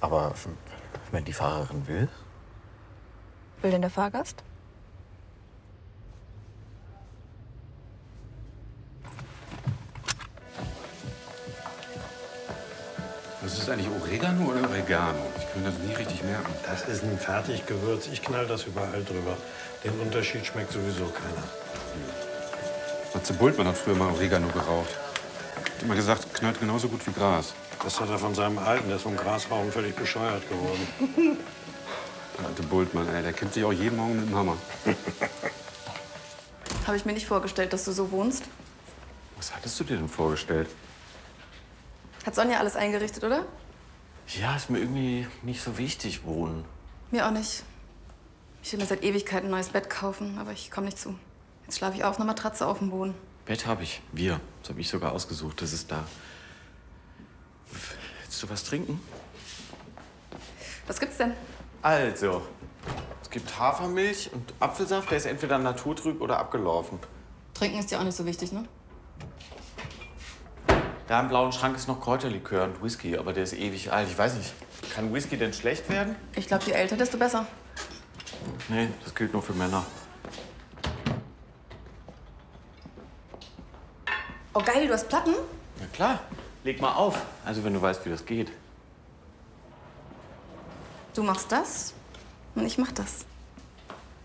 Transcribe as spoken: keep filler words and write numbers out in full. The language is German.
Aber wenn die Fahrerin will? Will denn der Fahrgast? Was ist eigentlich Oregano oder Oregano? Ich kann das nie richtig merken. Das ist ein Fertiggewürz. Ich knall das überall drüber. Den Unterschied schmeckt sowieso keiner. Matze Bultmann hat früher mal Oregano geraucht. Hat immer gesagt, knallt genauso gut wie Gras. Das hat er von seinem Alten, der ist vom Grasrauchen völlig bescheuert geworden. Der alte Bultmann, ey, der kennt sich auch jeden Morgen mit dem Hammer. Habe ich mir nicht vorgestellt, dass du so wohnst. Was hattest du dir denn vorgestellt? Hat Sonja alles eingerichtet, oder? Ja, ist mir irgendwie nicht so wichtig, wohnen. Mir auch nicht. Ich will mir seit Ewigkeiten ein neues Bett kaufen, aber ich komme nicht zu. Jetzt schlafe ich auf einer Matratze auf dem Boden. Bett habe ich. Wir. Das habe ich sogar ausgesucht. Das ist da. Willst du was trinken? Was gibt's denn? Also, es gibt Hafermilch und Apfelsaft. Der ist entweder naturtrüb oder abgelaufen. Trinken ist ja auch nicht so wichtig, ne? Da im blauen Schrank ist noch Kräuterlikör und Whisky, aber der ist ewig alt. Ich weiß nicht, kann Whisky denn schlecht werden? Ich glaube, je älter, desto besser. Nee, das gilt nur für Männer. Oh geil, du hast Platten? Na klar, leg mal auf. Also wenn du weißt, wie das geht. Du machst das und ich mach das.